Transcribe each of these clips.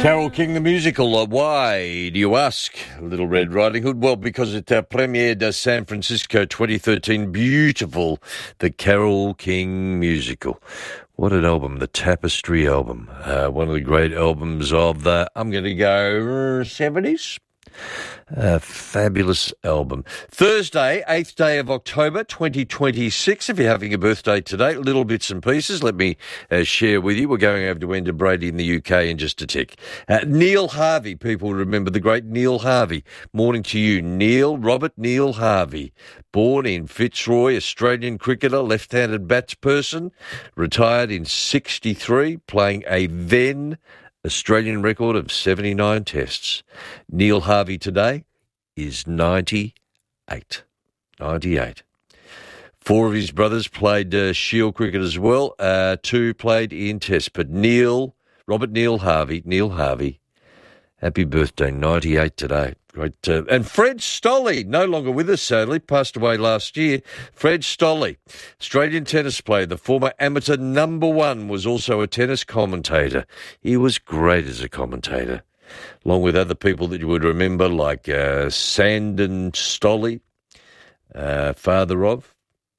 Carole King, the musical. Why, do you ask? Little Red Riding Hood. Well, because it premiered San Francisco 2013. Beautiful. The Carole King musical. What an album. The Tapestry album. One of the great albums of the, I'm going to go 70s. Fabulous album. Thursday, 8th day of October 2026. If you're having a birthday today, little bits and pieces, let me share with you. We're going over to Enda Brady in the UK in just a tick. Neil Harvey, people remember the great Neil Harvey. Morning to you, Robert Neil Harvey. Born in Fitzroy, Australian cricketer, left-handed batsperson, retired in 63, playing a then Australian record of 79 tests. Neil Harvey today is 98. 98. Four of his brothers played Shield cricket as well. Two played in tests. But Robert Neil Harvey, happy birthday, 98 today. Great. And Fred Stolle, no longer with us, sadly, passed away last year. Fred Stolle, Australian tennis player, the former amateur number one, was also a tennis commentator. He was great as a commentator, along with other people that you would remember, like Sandon Stolle, father of.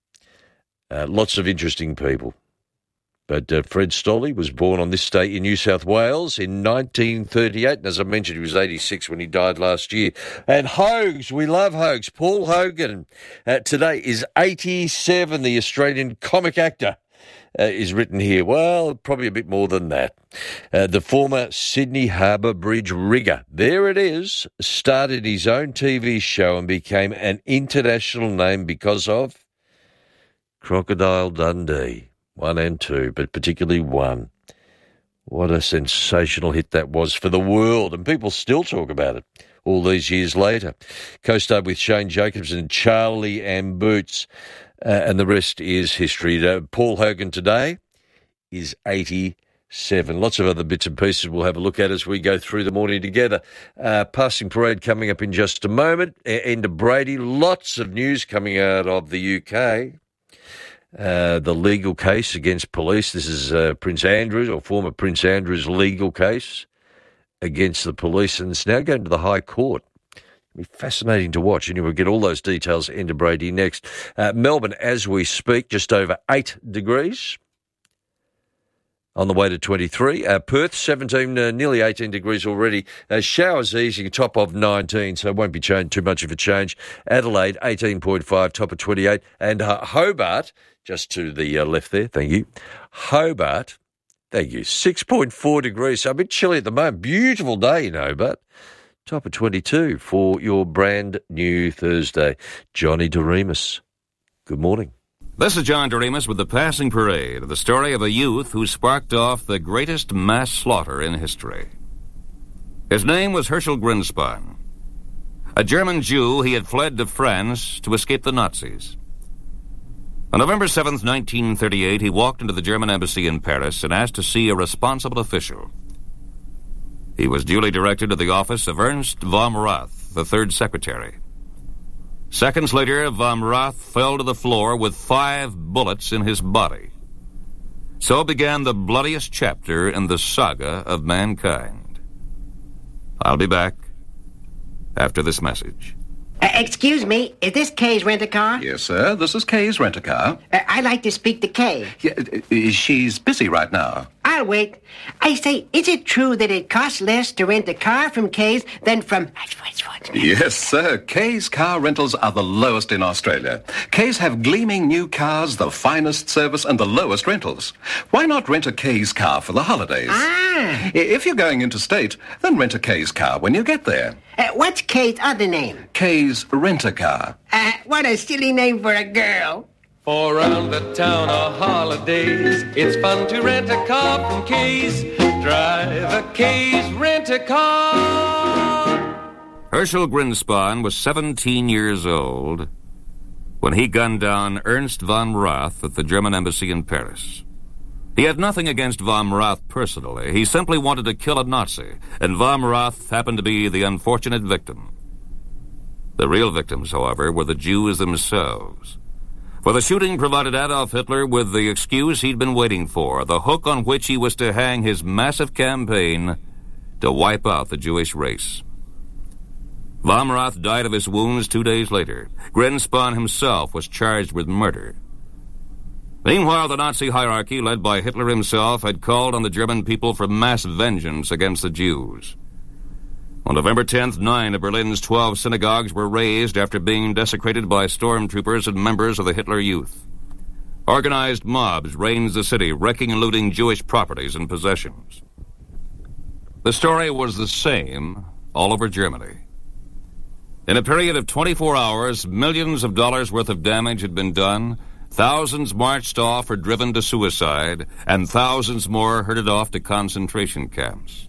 Lots of interesting people. But Fred Stolle was born on this day in New South Wales in 1938. And as I mentioned, he was 86 when he died last year. And Hogs, we love Hogs. Paul Hogan today is 87, the Australian comic actor. Is written here. Well, probably a bit more than that. The former Sydney Harbour Bridge rigger, there it is, started his own TV show and became an international name because of Crocodile Dundee. 1 and 2, but particularly 1. What a sensational hit that was for the world, and people still talk about it all these years later. Co-starred with Shane Jacobs and Charlie and Boots, and the rest is history. Paul Hogan today is 87. Lots of other bits and pieces we'll have a look at as we go through the morning together. Passing parade coming up in just a moment. Enda Brady, lots of news coming out of the UK. The legal case against police. This is Prince Andrew's, or former Prince Andrew's legal case against the police, and it's now going to the High Court. It'll be fascinating to watch. Anyway, we'll get all those details into Brady next. Melbourne, as we speak, just over 8 degrees. On the way to 23. Perth, 17, nearly 18 degrees already. Showers easing, top of 19, so it won't be too much of a change. Adelaide, 18.5, top of 28. And Hobart, just to the left there, thank you. Hobart, thank you, 6.4 degrees, so a bit chilly at the moment. Beautiful day in Hobart. Top of 22 for your brand new Thursday. Johnny Doremus, good morning. This is John Doremus with the Passing Parade, the story of a youth who sparked off the greatest mass slaughter in history. His name was Herschel Grinspan. A German Jew, he had fled to France to escape the Nazis. On November 7th, 1938, he walked into the German embassy in Paris and asked to see a responsible official. He was duly directed to the office of Ernst vom Rath, the third secretary. Seconds later, vom Rath fell to the floor with 5 bullets in his body. So began the bloodiest chapter in the saga of mankind. I'll be back after this message. Excuse me, is this Kay's rent-a-car? Yes, sir. This is Kay's rent-a-car. I'd like to speak to Kay. Yeah, she's busy right now. I'll wait. I say, is it true that it costs less to rent a car from Kay's than from... Yes, sir. Kay's car rentals are the lowest in Australia. Kay's have gleaming new cars, the finest service, and the lowest rentals. Why not rent a Kay's car for the holidays? Ah! If you're going interstate, then rent a Kay's car when you get there. What's Kay's other name? Kay's rent-a-car. What a silly name for a girl. For around the town on holidays, it's fun to rent a car from Kay's. Drive a Kay's rent-a-car. Herschel Grinspan was 17 years old when he gunned down Ernst von Rath at the German embassy in Paris. He had nothing against von Rath personally. He simply wanted to kill a Nazi, and von Rath happened to be the unfortunate victim. The real victims, however, were the Jews themselves. For the shooting provided Adolf Hitler with the excuse he'd been waiting for, the hook on which he was to hang his massive campaign to wipe out the Jewish race. Vom Rath died of his wounds 2 days later. Grindspun himself was charged with murder. Meanwhile, the Nazi hierarchy, led by Hitler himself, had called on the German people for mass vengeance against the Jews. On November 10th, 9 of Berlin's 12 synagogues were razed after being desecrated by stormtroopers and members of the Hitler Youth. Organized mobs ranged the city, wrecking and looting Jewish properties and possessions. The story was the same all over Germany. In a period of 24 hours, millions of dollars worth of damage had been done, thousands marched off or driven to suicide, and thousands more herded off to concentration camps.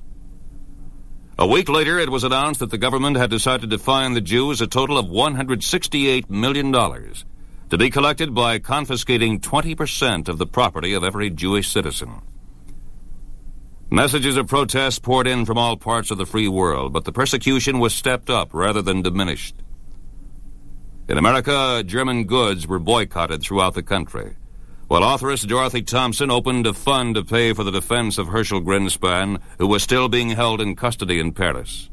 A week later, it was announced that the government had decided to fine the Jews a total of $168 million to be collected by confiscating 20% of the property of every Jewish citizen. Messages of protest poured in from all parts of the free world, but the persecution was stepped up rather than diminished. In America, German goods were boycotted throughout the country, while authoress Dorothy Thompson opened a fund to pay for the defense of Herschel Grindspun, who was still being held in custody in Paris.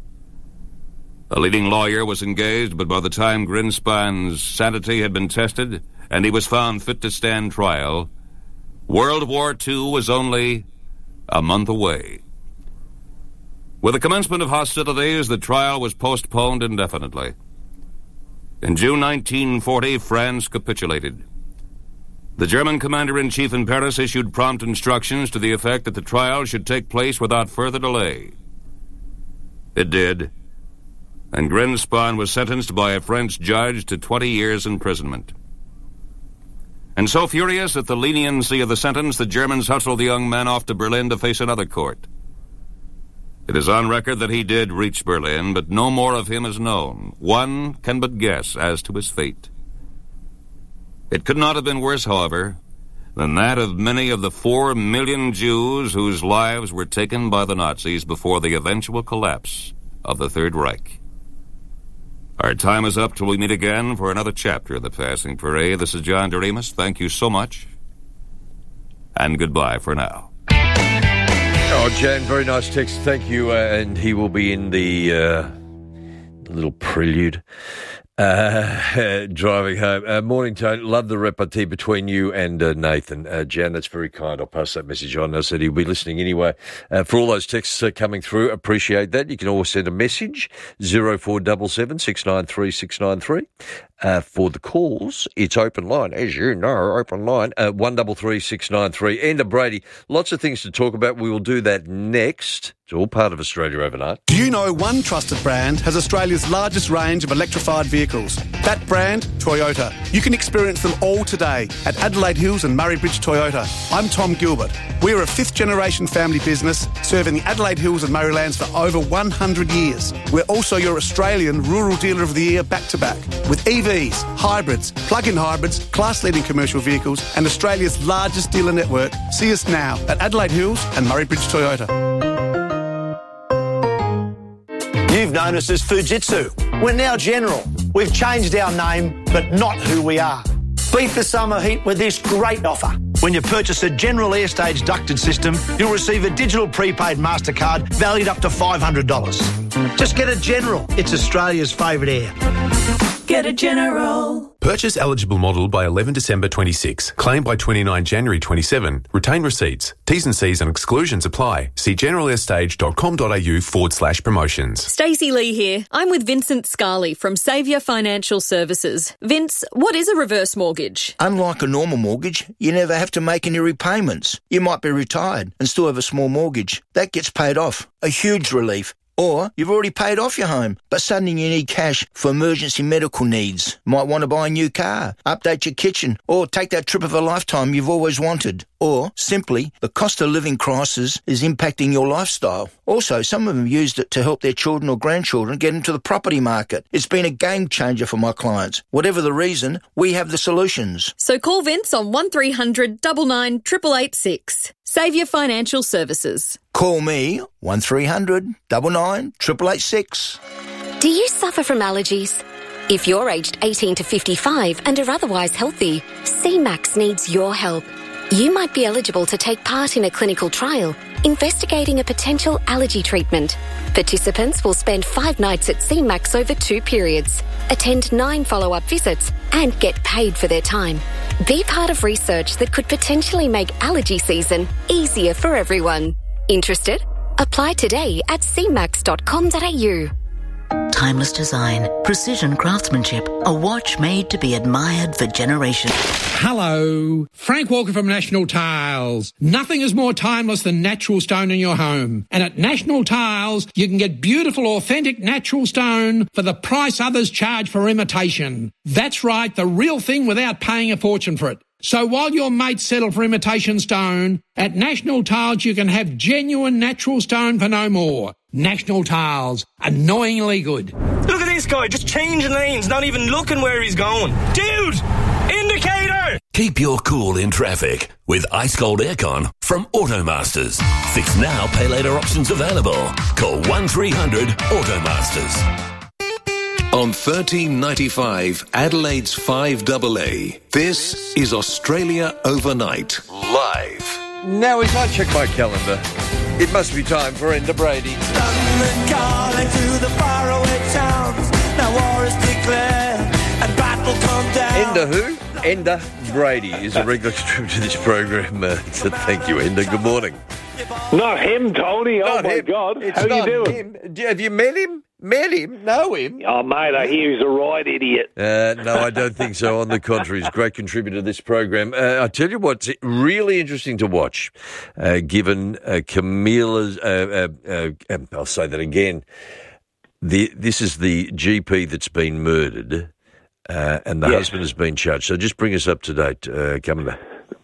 A leading lawyer was engaged, but by the time Grindspun's sanity had been tested and he was found fit to stand trial, World War II was only a month away. With the commencement of hostilities, the trial was postponed indefinitely. In June 1940, France capitulated. The German commander-in-chief in Paris issued prompt instructions to the effect that the trial should take place without further delay. It did, and Grindspun was sentenced by a French judge to 20 years imprisonment. And so furious at the leniency of the sentence, the Germans hustled the young man off to Berlin to face another court. It is on record that he did reach Berlin, but no more of him is known. One can but guess as to his fate. It could not have been worse, however, than that of many of the 4 million Jews whose lives were taken by the Nazis before the eventual collapse of the Third Reich. Our time is up till we meet again for another chapter of The Passing Parade. This is John Doremus. Thank you so much, and goodbye for now. Oh, Jan, very nice text. Thank you. And he will be in the little prelude driving home. Morning, Tony. Love the repartee between you and Nathan. Jan, that's very kind. I'll pass that message on. I said he'll be listening anyway. For all those texts coming through, appreciate that. You can always send a message, 0477 693 693. For the calls, it's open line, as you know, open line, 133693. 693. Enda Brady, lots of things to talk about. We will do that next. It's all part of Australia Overnight. Do you know one trusted brand has Australia's largest range of electrified vehicles? That brand, Toyota. You can experience them all today at Adelaide Hills and Murray Bridge Toyota. I'm Tom Gilbert. We're a 5th-generation family business serving the Adelaide Hills and Murraylands for over 100 years. We're also your Australian Rural Dealer of the Year back-to-back with EVs, hybrids, plug-in hybrids, class-leading commercial vehicles and Australia's largest dealer network. See us now at Adelaide Hills and Murray Bridge Toyota. You've known us as Fujitsu. We're now General. We've changed our name, but not who we are. Beat the summer heat with this great offer. When you purchase a General Airstage ducted system, you'll receive a digital prepaid MasterCard valued up to $500. Just get a General. It's Australia's favourite air. Get a General. Purchase eligible model by 11 December 26. Claim by 29 January 27. Retain receipts. T's and C's and exclusions apply. See generalairstage.com.au/promotions. Stacey Lee here. I'm with Vincent Scarley from Saviour Financial Services. Vince, what is a reverse mortgage? Unlike a normal mortgage, you never have to make any repayments. You might be retired and still have a small mortgage. That gets paid off. A huge relief. Or you've already paid off your home, but suddenly you need cash for emergency medical needs. Might want to buy a new car, update your kitchen, or take that trip of a lifetime you've always wanted. Or, simply, the cost of living crisis is impacting your lifestyle. Also, some of them used it to help their children or grandchildren get into the property market. It's been a game changer for my clients. Whatever the reason, we have the solutions. So call Vince on 1300 99 888 Saviour Financial Services. Call me 1300 99 888. Do you suffer from allergies? If you're aged 18 to 55 and are otherwise healthy, CMAX needs your help. You might be eligible to take part in a clinical trial investigating a potential allergy treatment. Participants will spend 5 nights at CMAX over 2 periods, attend 9 follow-up visits, and get paid for their time. Be part of research that could potentially make allergy season easier for everyone. Interested? Apply today at cmax.com.au. Timeless design, precision craftsmanship, a watch made to be admired for generations. Hello, Frank Walker from National Tiles. Nothing is more timeless than natural stone in your home. And at National Tiles, you can get beautiful, authentic natural stone for the price others charge for imitation. That's right, the real thing without paying a fortune for it. So while your mates settle for imitation stone, at National Tiles you can have genuine natural stone for no more. National Tiles, annoyingly good. Look at this guy, just changing lanes, not even looking where he's going. Dude! Indicator! Keep your cool in traffic with Ice Cold Aircon from Automasters. Fix now, pay later options available. Call 1300 Automasters. On 1395 Adelaide's 5AA, this is Australia Overnight, live. Now, as I check my calendar, it must be time for Enda Brady. London calling to the faraway towns. Now war is declared and battle come down. Enda who? Enda Brady is a regular contributor to this program. So thank you, Enda. Good morning. Not him, Tony. Not oh, my him. God. It's How not you doing? him. Have you met him? Met him? Know him? Oh, mate, I hear he's a right idiot. No, I don't think so. On the contrary, he's a great contributor to this program. I tell you what's really interesting to watch, given Camilla's... I'll say that again. This is the GP that's been murdered, and the husband has been charged. So just bring us up to date, Camilla.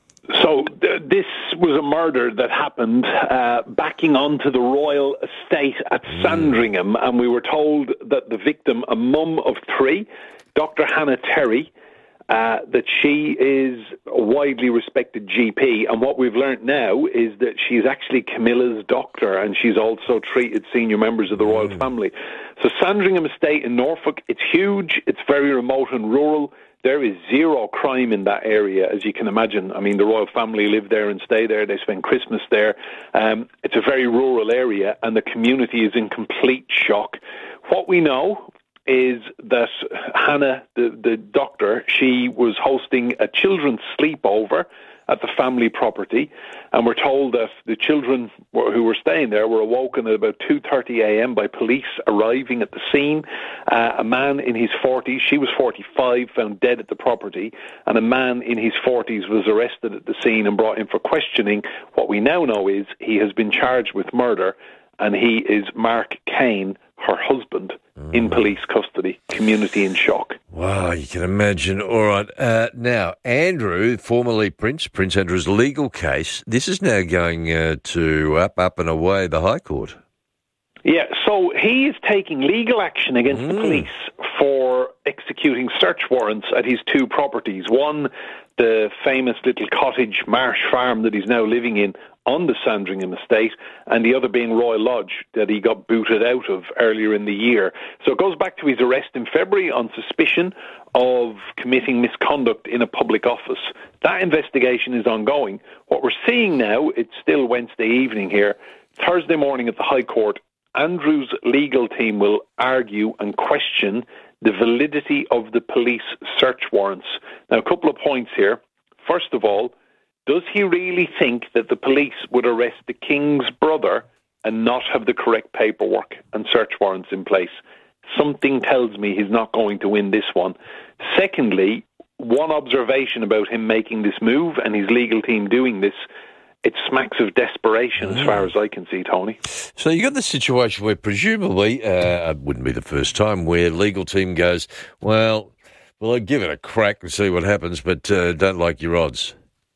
So this was a murder that happened backing onto the royal estate at Sandringham, and we were told that the victim, a mum of 3, Dr. Hannah Terry, that she is a widely respected GP, and what we've learnt now is that she's actually Camilla's doctor, and she's also treated senior members of the royal family. So Sandringham Estate in Norfolk, it's huge, it's very remote and rural. There is zero crime in that area, as you can imagine. I mean, the royal family live there and stay there. They spend Christmas there. It's a very rural area, and the community is in complete shock. What we know is that Hannah, the doctor, she was hosting a children's sleepover at the family property, and we're told that the children who were staying there were awoken at about 2:30 a.m. by police arriving at the scene. A man in his 40s, she was 45, found dead at the property, and a man in his 40s was arrested at the scene and brought in for questioning. What we now know is he has been charged with murder, and he is Mark Kane, her husband, in police custody. Community in shock. Wow, you can imagine. All right. Now, Andrew, formerly Prince Andrew's legal case, this is now going to up and away the High Court. Yeah, so he is taking legal action against the police for executing search warrants at his 2 properties. One, the famous little cottage marsh farm that he's now living in on the Sandringham estate, and the other being Royal Lodge that he got booted out of earlier in the year. So it goes back to his arrest in February on suspicion of committing misconduct in a public office. That investigation is ongoing. What we're seeing now, it's still Wednesday evening here, Thursday morning at the High Court, Andrew's legal team will argue and question the validity of the police search warrants. Now, a couple of points here. First of all, does he really think that the police would arrest the King's brother and not have the correct paperwork and search warrants in place? Something tells me he's not going to win this one. Secondly, one observation about him making this move and his legal team doing this, it smacks of desperation as far as I can see, Tony. So you got the situation where presumably, it wouldn't be the first time, where legal team goes, well, I'll give it a crack and see what happens, but don't like your odds.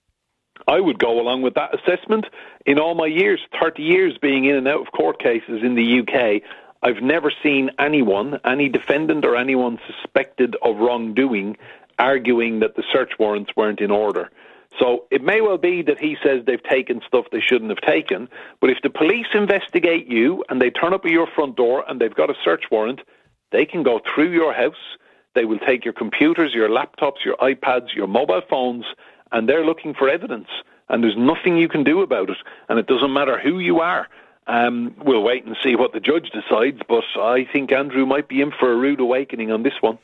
I would go along with that assessment. In all my years, 30 years being in and out of court cases in the UK, I've never seen anyone, any defendant or anyone suspected of wrongdoing, arguing that the search warrants weren't in order. So it may well be that he says they've taken stuff they shouldn't have taken, but if the police investigate you and they turn up at your front door and they've got a search warrant, they can go through your house, they will take your computers, your laptops, your iPads, your mobile phones, and they're looking for evidence. and there's nothing you can do about it, and it doesn't matter who you are. We'll wait and see what the judge decides, but I think Andrew might be in for a rude awakening on this one.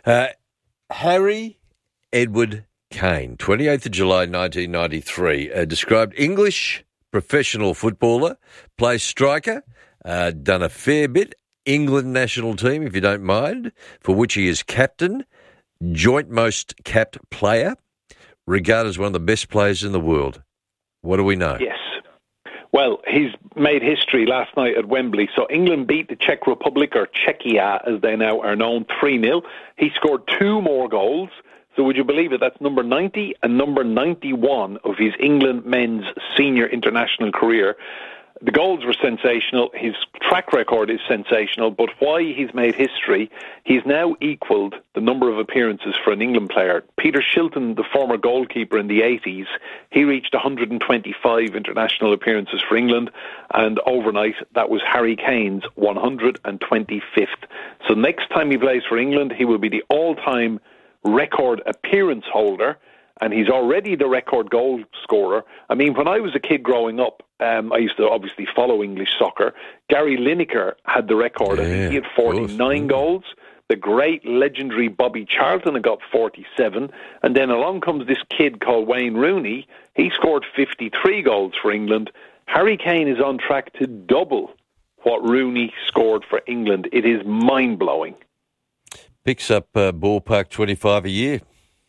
Harry Edward Kane, 28th of July 1993, described English professional footballer, plays striker, done a fair bit, England national team, if you don't mind, for which he is captain, joint most capped player, regarded as one of the best players in the world. What do we know? Yes. Well, he's made history last night at Wembley. So England beat the Czech Republic, or Czechia as they now are known, 3-0. He scored 2 more goals. So would you believe it? That's number 90 and number 91 of his England men's senior international career. The goals were sensational. His track record is sensational. But why he's made history, he's now equalled the number of appearances for an England player. Peter Shilton, the former goalkeeper in the 80s, he reached 125 international appearances for England. And overnight, that was Harry Kane's 125th. So next time he plays for England, he will be the all-time record appearance holder, and he's already the record goal scorer. I mean, when I was a kid growing up, I used to obviously follow English soccer. Gary Lineker had the record. I think he had 49 goals. The great legendary Bobby Charlton had got 47. And then along comes this kid called Wayne Rooney. He scored 53 goals for England. Harry Kane is on track to double what Rooney scored for England. It is mind-blowing. Picks up ballpark 25 a year.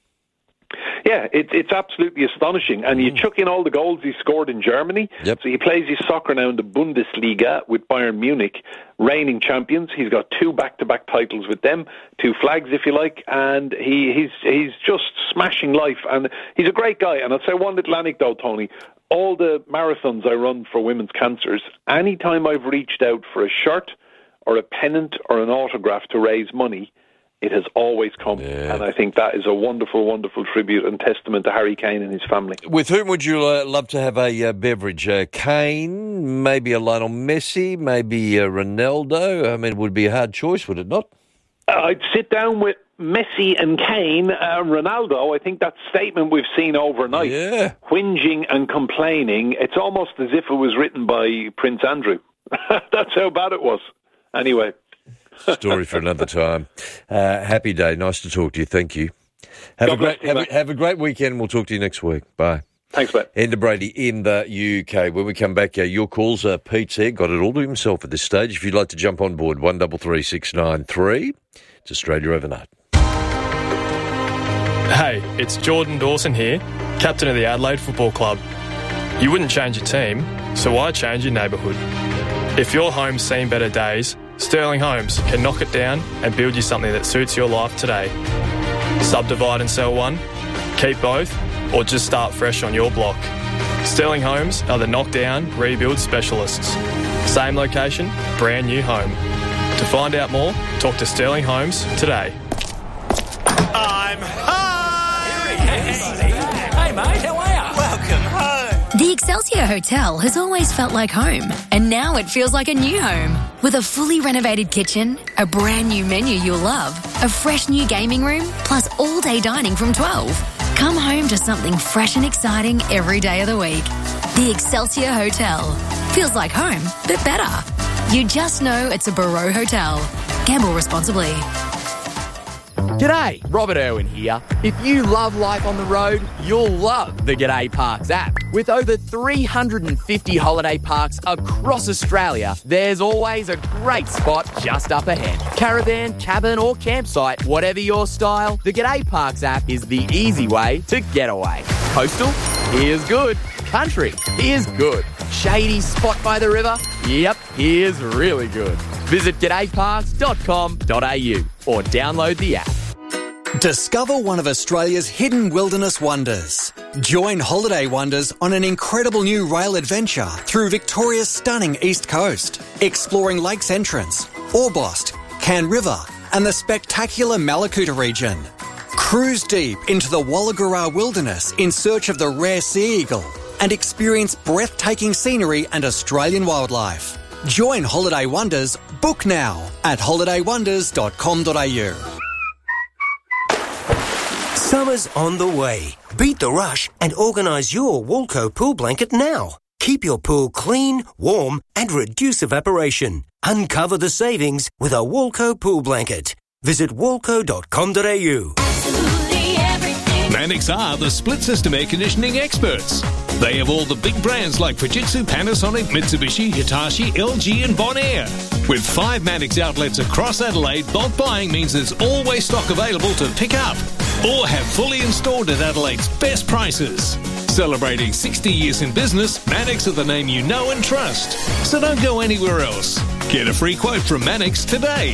Yeah, it's absolutely astonishing. And you chuck in all the goals he scored in Germany. Yep. So he plays his soccer now in the Bundesliga with Bayern Munich, reigning champions. He's got 2 back-to-back titles with them, 2 flags, if you like, and he's just smashing life. And he's a great guy. And I'll say one little anecdote, Tony. All the marathons I run for women's cancers, any time I've reached out for a shirt or a pennant or an autograph to raise money, it has always come, and I think that is a wonderful, wonderful tribute and testament to Harry Kane and his family. With whom would you love to have a beverage? Kane, maybe a Lionel Messi, maybe Ronaldo? I mean, it would be a hard choice, would it not? I'd sit down with Messi and Kane. Ronaldo, I think that statement we've seen overnight, whinging and complaining, it's almost as if it was written by Prince Andrew. That's how bad it was. Anyway. Story for another time. Happy day. Nice to talk to you. Thank you. Have a great weekend. We'll talk to you next week. Bye. Thanks, mate. Enda Brady in the UK. When we come back, your calls. Pete's there. Got it all to himself at this stage. If you'd like to jump on board, 133693. It's Australia Overnight. Hey, it's Jordan Dawson here, captain of the Adelaide Football Club. You wouldn't change your team, so why change your neighbourhood? If your home's seen better days, Sterling Homes can knock it down and build you something that suits your life today. Subdivide and sell one, keep both, or just start fresh on your block. Sterling Homes are the knockdown, rebuild specialists. Same location, brand new home. To find out more, talk to Sterling Homes today. I'm home! Hey, mate, how are you? Welcome home. The Excelsior Hotel has always felt like home, and now it feels like a new home. With a fully renovated kitchen, a brand new menu you'll love, a fresh new gaming room, plus all-day dining from 12. Come home to something fresh and exciting every day of the week. The Excelsior Hotel. Feels like home, but better. You just know it's a Barreau Hotel. Gamble responsibly. G'day, Robert Irwin here. If you love life on the road, you'll love the G'day Parks app. With over 350 holiday parks across Australia, there's always a great spot just up ahead. Caravan, cabin or campsite, whatever your style, the G'day Parks app is the easy way to get away. Coastal? Here's good. Country? Here's good. Shady spot by the river? Yep, here's really good. Visit g'dayparks.com.au or download the app. Discover one of Australia's hidden wilderness wonders. Join Holiday Wonders on an incredible new rail adventure through Victoria's stunning east coast, exploring Lakes Entrance, Orbost, Can River and the spectacular Malakuta region. Cruise deep into the Wollagura wilderness in search of the rare sea eagle and experience breathtaking scenery and Australian wildlife. Join Holiday Wonders. Book now at holidaywonders.com.au. Summer's on the way. Beat the rush and organise your Walco pool blanket now. Keep your pool clean, warm and reduce evaporation. Uncover the savings with a Walco pool blanket. Visit walco.com.au. Mannix are the split system air conditioning experts. They have all the big brands like Fujitsu, Panasonic, Mitsubishi, Hitachi, LG and Bonaire. With 5 Mannix outlets across Adelaide, bulk buying means there's always stock available to pick up or have fully installed at Adelaide's best prices. Celebrating 60 years in business, Mannix are the name you know and trust. So don't go anywhere else. Get a free quote from Mannix today.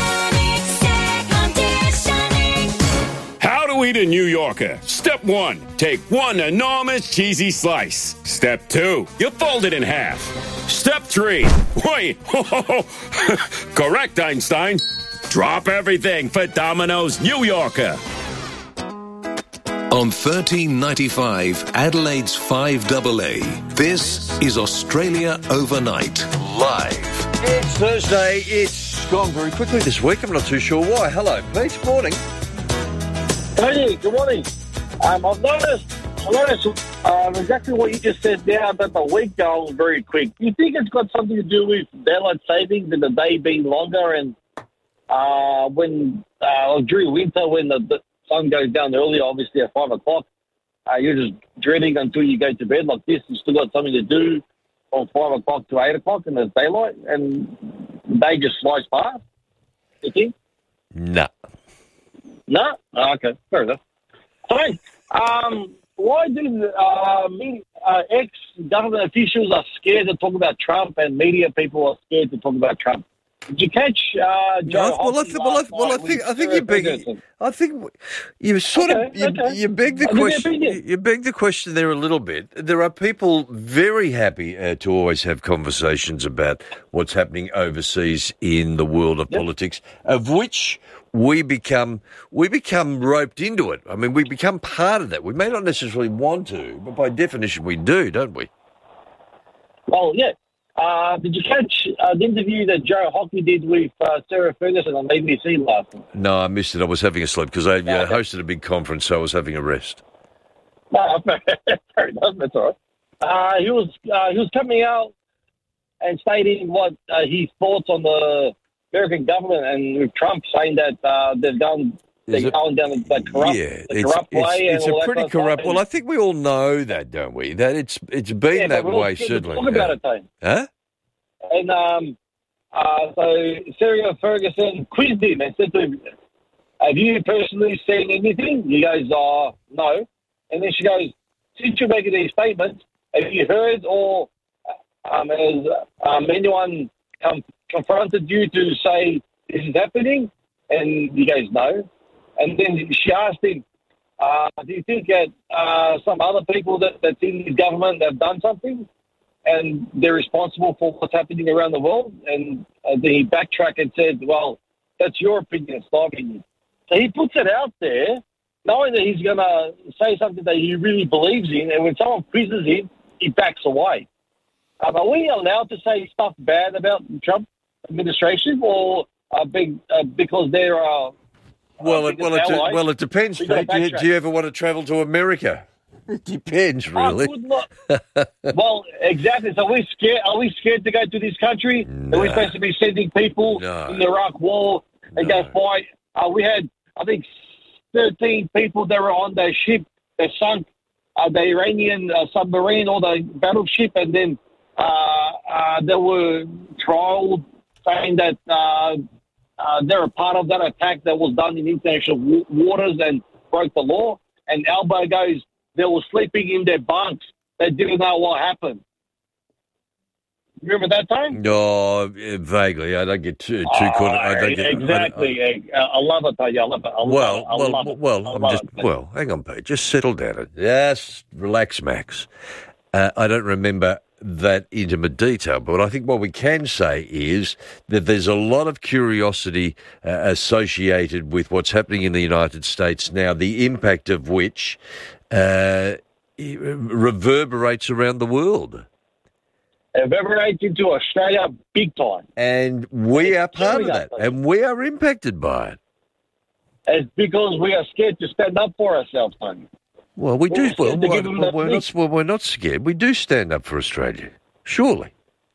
How to eat a New Yorker. Step 1, take 1 enormous cheesy slice. Step 2, you fold it in half. Step 3, wait, correct, Einstein. Drop everything for Domino's New Yorker. On 1395 Adelaide's 5AA, this is Australia Overnight, live. It's Thursday. It's gone very quickly this week. I'm not too sure why. Hello, Pete. Morning. Hey, good morning. I've noticed exactly what you just said there about the week going very quick. Do you think it's got something to do with daylight savings and the day being longer, and during winter when the sun goes down early, obviously at 5 o'clock, you're just dreading until you go to bed like this. You've still got something to do from 5 o'clock to 8 o'clock and there's daylight, and the day just flies past, you think? No. No? Oh, okay, fair enough. Hey, why do ex-government officials are scared to talk about Trump and media people are scared to talk about Trump? Did you catch Joe Hockey? I think you sort of you beg the question. You beg the question there a little bit. There are people very happy to always have conversations about what's happening overseas in the world of politics, of which we become roped into it. I mean, we become part of that. We may not necessarily want to, but by definition, we do, don't we? Well, yeah. Did you catch the interview that Joe Hockey did with Sarah Ferguson on ABC last night? No, I missed it. I was having a sleep because I hosted a big conference, so I was having a rest. No, fair enough. That's all right. He was coming out and stating what his thoughts on the American government, and with Trump saying that they're going down the corrupt way. It's a pretty corrupt. Well, I think we all know that, don't we? That it's been that way, certainly. Talk about it, though. Huh? And so Sarah Ferguson quizzed him and said to him, "Have you personally seen anything?" He goes, "No." And then she goes, "Since you're making these statements, have you heard or has anyone confronted you to say this is happening?" And he goes, "No." And then she asked him, "Do you think that some other people that's in the government have done something and they're responsible for what's happening around the world?" And then he backtracked and said, "Well, that's your opinion, it's my opinion." So he puts it out there, knowing that he's going to say something that he really believes in, and when someone quizzes him, he backs away. Are we allowed to say stuff bad about the Trump administration, or because there are... Well, it depends, Pete. Do you ever want to travel to America? It depends, really. Well, exactly. So are we scared to go to this country? No. Are we supposed to be sending people in the Iraq War and go fight? We had, I think, 13 people that were on the ship that sunk the Iranian submarine or the battleship, and then they were trialed, saying that they're a part of that attack that was done in international waters and broke the law. And Albo goes, they were sleeping in their bunks. They didn't know what happened. Remember that time? No, vaguely. I don't get too caught. Exactly. I love it, though. I love it. Hang on, Pete. Just settle down. Just relax, Max. I don't remember that intimate detail, but I think what we can say is that there's a lot of curiosity associated with what's happening in the United States now, the impact of which reverberates around the world. It reverberates into Australia big time. And we are part of that, and we are impacted by it. It's because we are scared to stand up for ourselves, Tony. Well, we do. We're scared to give them that Well, we're not scared. We do stand up for Australia, surely.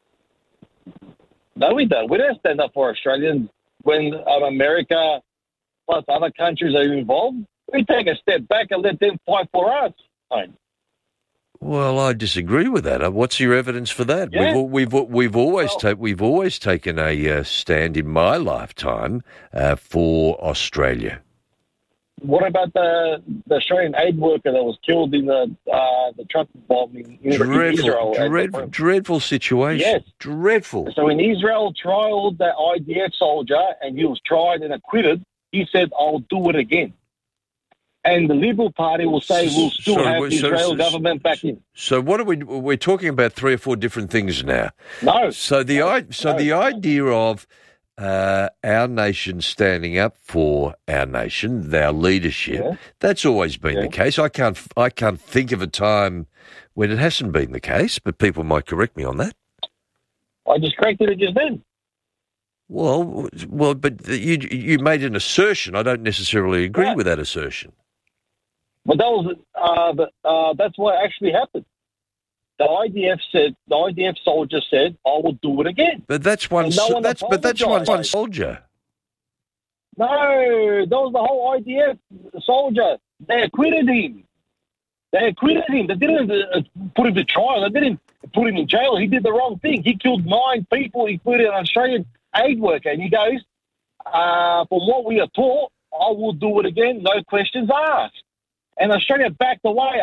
No, we don't. We don't stand up for Australians when America plus other countries are involved. We take a step back and let them fight for us. Tony. Well, I disagree with that. What's your evidence for that? Yeah. We've always taken a stand in my lifetime for Australia. What about the Australian aid worker that was killed in the truck bombing in Israel? Dreadful situation. Yes. Dreadful. So when Israel trialed that IDF soldier and he was tried and acquitted, he said, "I'll do it again." And the Liberal Party will say we'll still have the Israel government back in. So what are we're talking about 3 or 4 different things now. No. So the idea of our nation standing up for our nation, our leadership, that's always been the case. I can't think of a time when it hasn't been the case, but people might correct me on that. I just corrected it just then. Well, but you made an assertion. I don't necessarily agree with that assertion. But that was that's what actually happened. The IDF soldier said, "I will do it again." But that's one. That's one soldier. No, that was the whole IDF soldier. They acquitted him. They didn't put him to trial. They didn't put him in jail. He did the wrong thing. He killed 9 people, including an Australian aid worker. And he goes, "From what we are taught, I will do it again. No questions asked." And Australia backed away.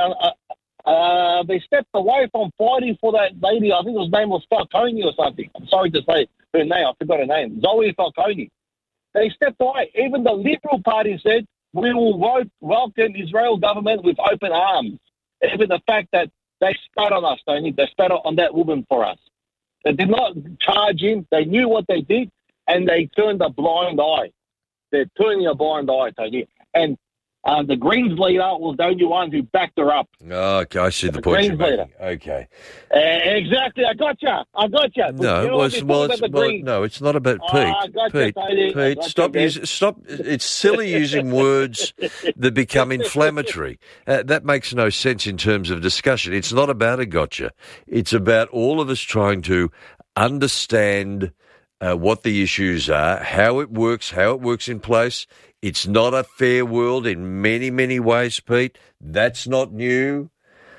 They stepped away from fighting for that lady. I think her name was Falcone or something. I'm sorry to say her name. I forgot her name. Zoe Falcone. They stepped away. Even the Liberal Party said, we will welcome Israel government with open arms. Even the fact that they spat on us, Tony. They spat on that woman for us. They did not charge him. They knew what they did, and they turned a blind eye. They're turning a blind eye, Tony. And the Greens leader was the only one who backed her up. Oh, okay, I see the point you're making. Okay. Exactly, I got you. No, no, it's not about Pete. Pete, stop. It's silly using words that become inflammatory. That makes no sense in terms of discussion. It's not about a gotcha. It's about all of us trying to understand what the issues are, how it works in place. It's not a fair world in many, many ways, Pete. That's not new.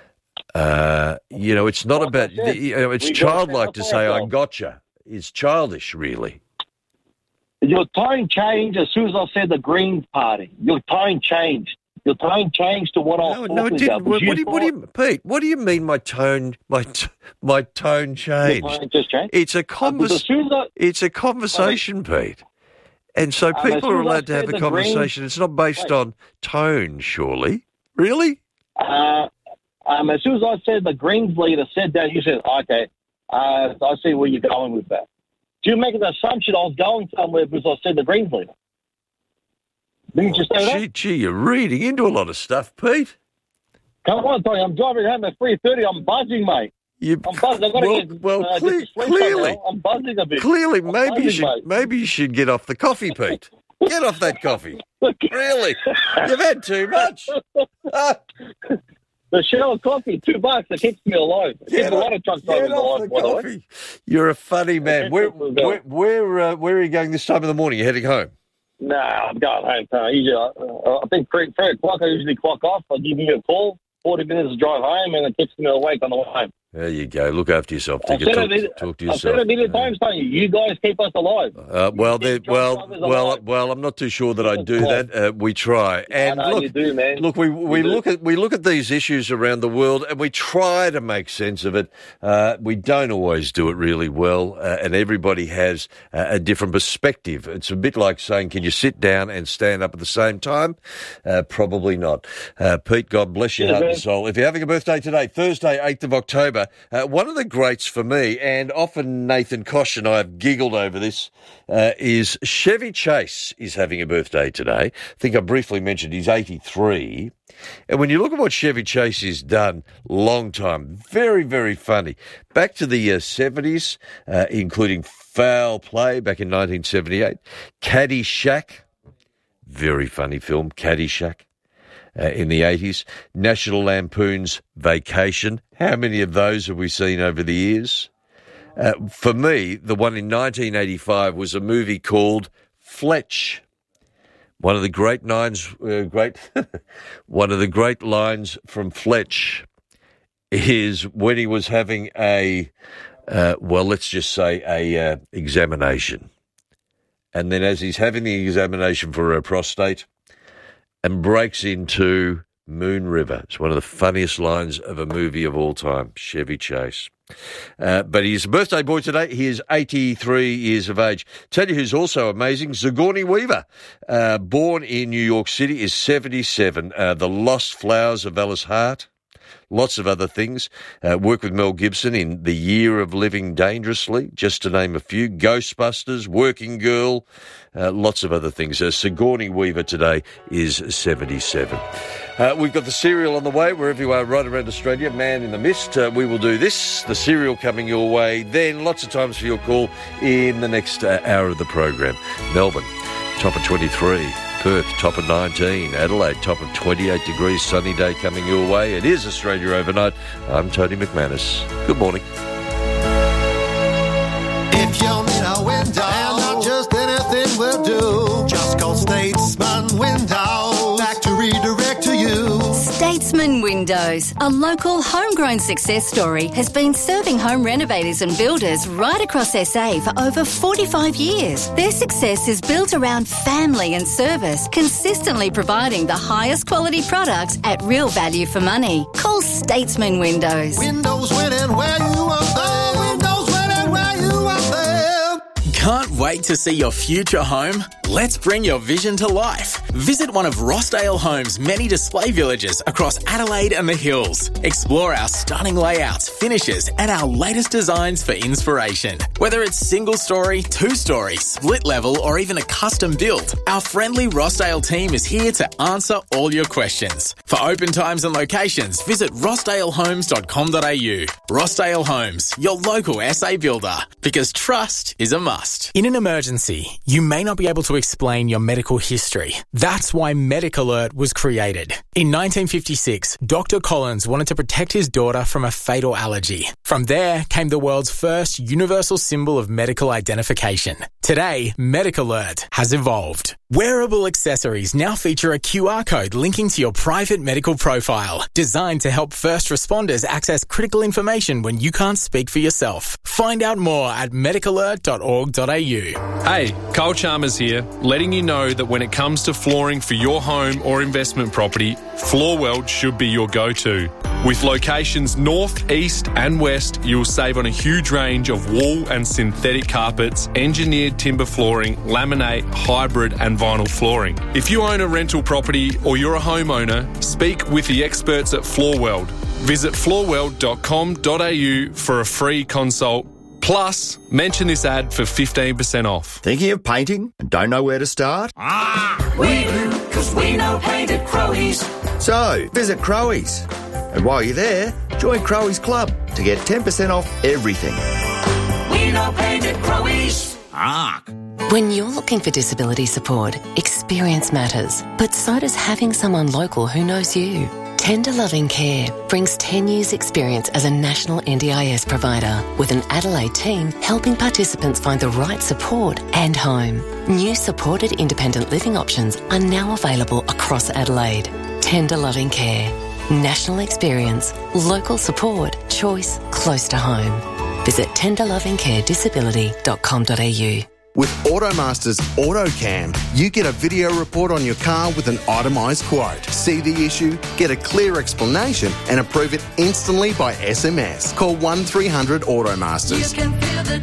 It's not about, it's childlike to say, I gotcha. It's childish, really. Your tone changed as soon as I said the Greens Party. Your tone changed. Your tone changed to what I was talking about. Pete, what do you mean my tone changed? Your tone just changed? It's a conversation, Pete. And so people are allowed to have the conversation. It's not based on tone, surely. Really? As soon as I said the Greens leader said that, you said, okay, I see where you're going with that. Do you make an assumption I was going somewhere because I said the Greens leader? Didn't you say that? Gee, you're reading into a lot of stuff, Pete. Come on, Tony. I'm driving home at 3:30. I'm buzzing, mate. I'm buzzing. Clearly, I'm buzzing a bit. Clearly, maybe you should get off the coffee, Pete. Get off that coffee. Really, you've had too much. The Shell coffee, $2. It keeps me alive. It keeps a lot of truck drivers alive, by the way. You're a funny man. Where are you going this time of the morning? You're heading home? No, I'm going home. I think 3 o'clock I usually clock off. I'll give you a call, 40 minutes to drive home, and it keeps me awake on the way home. There you go. Look after yourself. Talk to yourself. I've said it a million times, don't you? You guys keep us alive. Well, I'm not too sure that I do that. We try. And look, you do, man. Look, we look at these issues around the world, and we try to make sense of it. We don't always do it really well, and everybody has a different perspective. It's a bit like saying, "Can you sit down and stand up at the same time?" Probably not. Pete, God bless your heart and soul. If you're having a birthday today, Thursday, 8th of October. One of the greats for me, and often Nathan Kosh and I have giggled over this, is Chevy Chase is having a birthday today. I think I briefly mentioned he's 83. And when you look at what Chevy Chase has done, long time, very, very funny. Back to the 70s, including Foul Play back in 1978, Caddyshack, very funny film, Caddyshack, in the 80s. National Lampoon's Vacation. How many of those have we seen over the years? For me, the one in 1985 was a movie called Fletch. One of the great lines from Fletch is when he was having a examination. And then as he's having the examination for her prostate and breaks into Moon River. It's one of the funniest lines of a movie of all time, Chevy Chase. But he's a birthday boy today. He is 83 years of age. Tell you who's also amazing, Sigourney Weaver, born in New York City, is 77. The Lost Flowers of Alice Hart. Lots of other things. Worked with Mel Gibson in The Year of Living Dangerously, just to name a few. Ghostbusters, Working Girl, lots of other things. Sigourney Weaver today is 77. We've got the cereal on the way, wherever you are right around Australia. Man in the Mist, we will do this. The cereal coming your way. Then lots of times for your call in the next hour of the program. Melbourne, top of 23. Perth, top of 19. Adelaide, top of 28 degrees. Sunny day coming your way. It is Australia Overnight. I'm Tony McManus. Good morning. If you need a window, and not just anything will do, just call Statesman Windows. Back to redirect to you. Statesman Windows, a local homegrown success story, has been serving home renovators and builders right across SA for over 45 years. Their success is built around family and service, consistently providing the highest quality products at real value for money. Call Statesman Windows. Windows winning where you are there. Windows winning where you are there. Can't wait to see your future home? Let's bring your vision to life. Visit one of Rossdale Homes' many display villages across Adelaide and the Hills. Explore our stunning layouts, finishes, and our latest designs for inspiration. Whether it's single story, two-story, split level, or even a custom build, our friendly Rossdale team is here to answer all your questions. For open times and locations, visit rossdalehomes.com.au. Rossdale Homes, your local SA builder, because trust is a must. In an emergency, you may not be able to explain your medical history. That's why Medic Alert was created. In 1956, Dr. Collins wanted to protect his daughter from a fatal allergy. From there came the world's first universal symbol of medical identification. Today, Medic Alert has evolved. Wearable accessories now feature a QR code linking to your private medical profile, designed to help first responders access critical information when you can't speak for yourself. Find out more at medicalert.org.au. Hey, Carl Chalmers here, letting you know that when it comes to flooring for your home or investment property, Floorweld should be your go-to. With locations north, east and west, you'll save on a huge range of wool and synthetic carpets, engineered timber flooring, laminate, hybrid and vinyl flooring. If you own a rental property or you're a homeowner, speak with the experts at Floorweld. Visit floorweld.com.au for a free consult. Plus, mention this ad for 15% off. Thinking of painting and don't know where to start? We do, because we know paint at Crowies. So, visit Crowies. And while you're there, join Crowies Club to get 10% off everything. We know paint at Crowies. When you're looking for disability support, experience matters, but so does having someone local who knows you. Tender Loving Care brings 10 years' experience as a national NDIS provider, with an Adelaide team helping participants find the right support and home. New supported independent living options are now available across Adelaide. Tender Loving Care. National experience, local support, choice, close to home. Visit tenderlovingcaredisability.com.au. With Automasters AutoCam, you get a video report on your car with an itemised quote. See the issue, get a clear explanation and approve it instantly by SMS. Call 1300 Automasters. You can feel the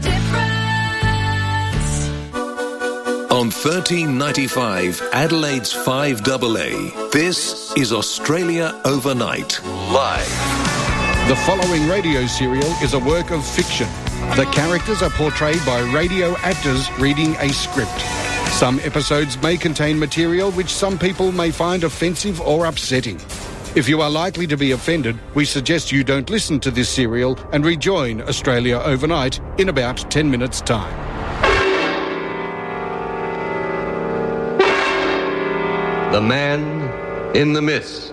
difference. On 1395 Adelaide's 5AA, this is Australia Overnight. Live. The following radio serial is a work of fiction. The characters are portrayed by radio actors reading a script. Some episodes may contain material which some people may find offensive or upsetting. If you are likely to be offended, we suggest you don't listen to this serial and rejoin Australia Overnight in about 10 minutes' time. The Man in the Mist.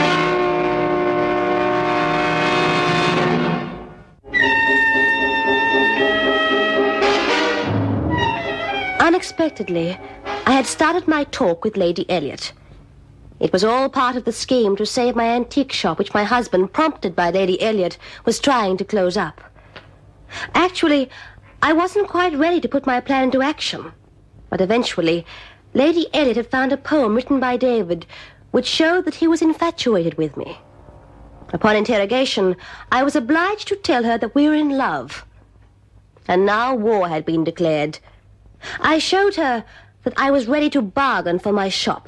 Unexpectedly, I had started my talk with Lady Elliot. It was all part of the scheme to save my antique shop, which my husband, prompted by Lady Elliot, was trying to close up. Actually, I wasn't quite ready to put my plan into action. But eventually, Lady Elliot had found a poem written by David which showed that he was infatuated with me. Upon interrogation, I was obliged to tell her that we were in love. And now war had been declared. I showed her that I was ready to bargain for my shop.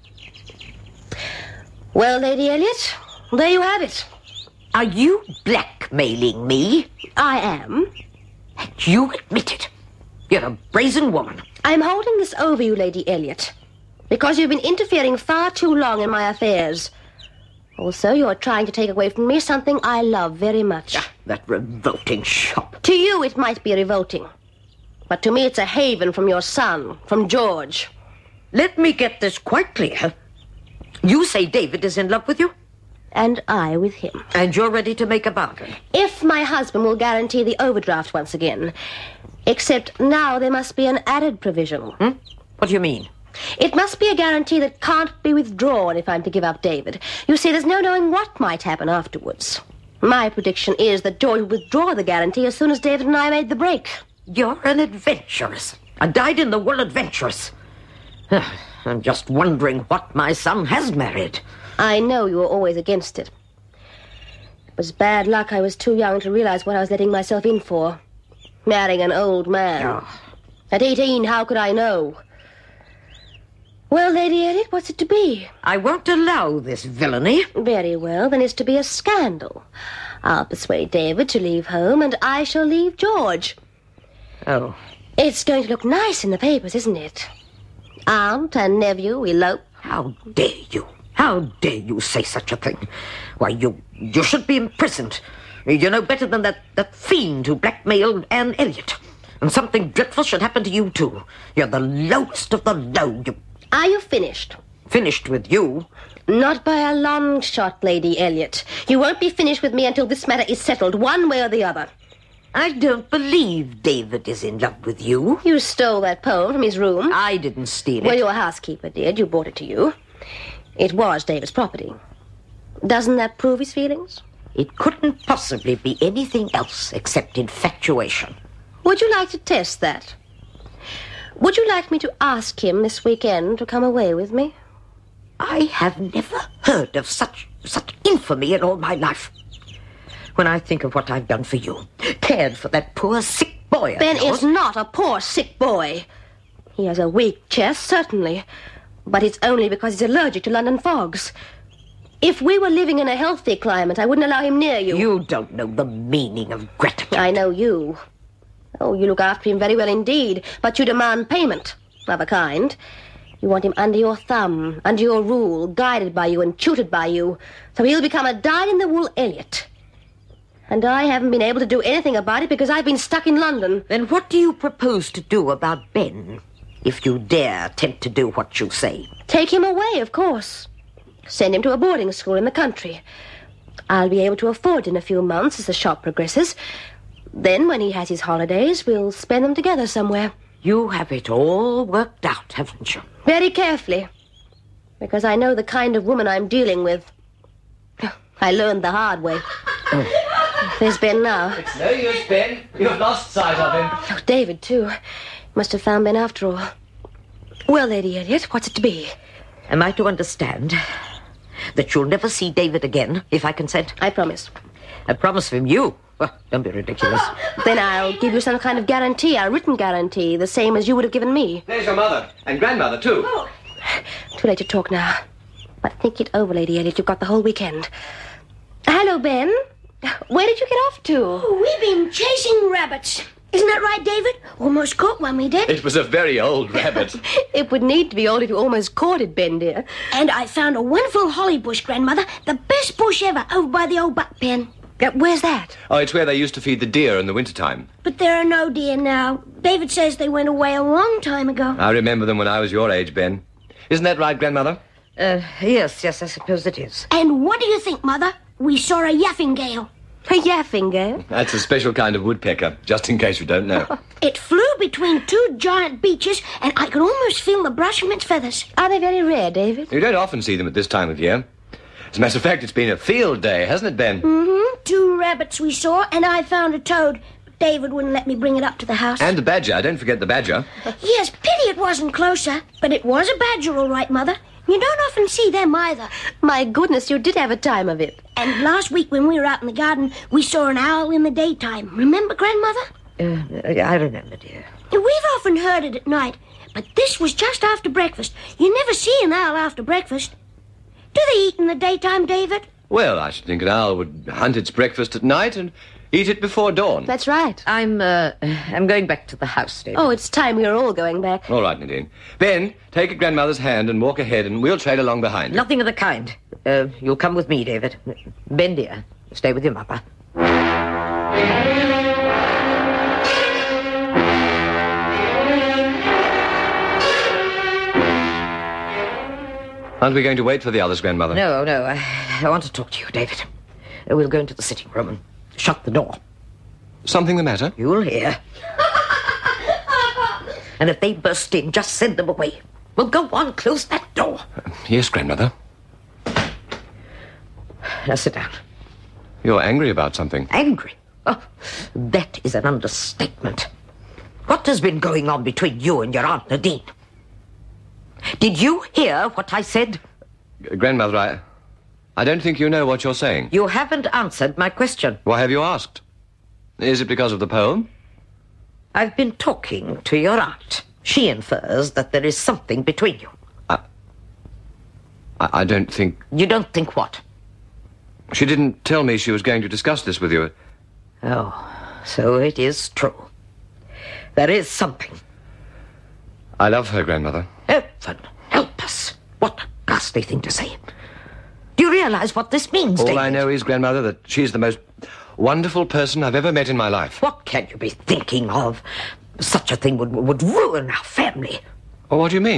Well, Lady Elliot, there you have it. Are you blackmailing me? I am. You admit it. You're a brazen woman. I'm holding this over you, Lady Elliot, because you've been interfering far too long in my affairs. Also, you're trying to take away from me something I love very much. That revolting shop. To you, it might be revolting. But to me, it's a haven from your son, from George. Let me get this quite clear. You say David is in love with you? And I with him. And you're ready to make a bargain? If my husband will guarantee the overdraft once again. Except now there must be an added provision. What do you mean? It must be a guarantee that can't be withdrawn if I'm to give up David. You see, there's no knowing what might happen afterwards. My prediction is that George will withdraw the guarantee as soon as David and I made the break. You're an adventuress. A dyed-in-the-wool adventuress. I'm just wondering what my son has married. I know you were always against it. It was bad luck I was too young to realize what I was letting myself in for. Marrying an old man. At 18, how could I know? Well, Lady Elliot, what's it to be? I won't allow this villainy. Very well, then it's to be a scandal. I'll persuade David to leave home, and I shall leave George. Oh. It's going to look nice in the papers, isn't it? Aunt and nephew elope. How dare you? How dare you say such a thing? Why, you should be imprisoned. You know better than that fiend who blackmailed Anne Elliot. And something dreadful should happen to you, too. You're the lowest of the low. Are you finished? Finished with you? Not by a long shot, Lady Elliot. You won't be finished with me until this matter is settled, one way or the other. I don't believe David is in love with you. You stole that poem from his room. I didn't steal it. Well, your housekeeper did. You brought it to you. It was David's property. Doesn't that prove his feelings? It couldn't possibly be anything else except infatuation. Would you like to test that? Would you like me to ask him this weekend to come away with me? I have never heard of such infamy in all my life. When I think of what I've done for you, cared for that poor sick boy of Ben yours. is not a poor sick boy. He has a weak chest, certainly. But it's only because he's allergic to London fogs. If we were living in a healthy climate, I wouldn't allow him near you. You don't know the meaning of gratitude. I know you. Oh, you look after him very well indeed, but you demand payment of a kind. You want him under your thumb, under your rule, guided by you and tutored by you, so he'll become a dyed-in-the-wool Elliot. And I haven't been able to do anything about it because I've been stuck in London. Then what do you propose to do about Ben, if you dare attempt to do what you say? Take him away, of course. Send him to a boarding school in the country. I'll be able to afford it in a few months as the shop progresses. Then, when he has his holidays, we'll spend them together somewhere. You have it all worked out, haven't you? Very carefully. Because I know the kind of woman I'm dealing with. I learned the hard way. There's Ben now. It's no use, Ben. You've lost sight of him. Oh, David, too. Must have found Ben after all. Well, Lady Elliot, what's it to be? Am I to understand that you'll never see David again, if I consent? I promise. A promise from you? Well, don't be ridiculous. Then I'll give you some kind of guarantee, a written guarantee, the same as you would have given me. There's your mother, and grandmother, too. Oh. Too late to talk now. But think it over, Lady Elliot. You've got the whole weekend. Hello, Ben. Where did you get off to? Oh, we've been chasing rabbits. Isn't that right, David? Almost caught one, we did. It was a very old rabbit. It would need to be old if you almost caught it, Ben, dear. And I found a wonderful holly bush, Grandmother. The best bush ever, over by the old buck pen. Where's that? Oh, it's where they used to feed the deer in the wintertime. But there are no deer now. David says they went away a long time ago. I remember them when I was your age, Ben. Isn't that right, Grandmother? Yes, I suppose it is. And what do you think, Mother? We saw a yaffingale. A yaffingale? That's a special kind of woodpecker, just in case you don't know. It flew between two giant beeches, and I could almost feel the brush from its feathers. Are they very rare, David? You don't often see them at this time of year. As a matter of fact, it's been a field day, hasn't it, Ben? Mm-hmm. 2 rabbits we saw, and I found a toad. But David wouldn't let me bring it up to the house. And the badger. Don't forget the badger. Yes, pity it wasn't closer. But it was a badger, all right, Mother. You don't often see them either. My goodness, you did have a time of it. And last week when we were out in the garden, we saw an owl in the daytime. Remember, Grandmother? I remember, dear. We've often heard it at night, but this was just after breakfast. You never see an owl after breakfast. Do they eat in the daytime, David? Well, I should think an owl would hunt its breakfast at night and eat it before dawn. That's right. I'm going back to the house, David. Oh, it's time we were all going back. All right, Nadine. Ben, take your grandmother's hand and walk ahead, and we'll trail along behind. Nothing of the kind. You'll come with me, David. Ben, dear, stay with your mother. Aren't we going to wait for the others, Grandmother? No. I want to talk to you, David. We'll go into the sitting room and shut the door. Something the matter? You'll hear. And if they burst in, just send them away. Well, go on, close that door. Yes, Grandmother. Now sit down. You're angry about something. Angry? Oh, that is an understatement. What has been going on between you and your Aunt Nadine? Did you hear what I said? Grandmother, I don't think you know what you're saying. You haven't answered my question. Why have you asked? Is it because of the poem? I've been talking to your aunt. She infers that there is something between you. I don't think... You don't think what? She didn't tell me she was going to discuss this with you. Oh, so it is true. There is something. I love her, Grandmother. Heaven help us. What a ghastly thing to say. Do you realize what this means, All David? I know is, Grandmother, that she's the most wonderful person I've ever met in my life. What can you be thinking of? Such a thing would ruin our family. Well, what do you mean?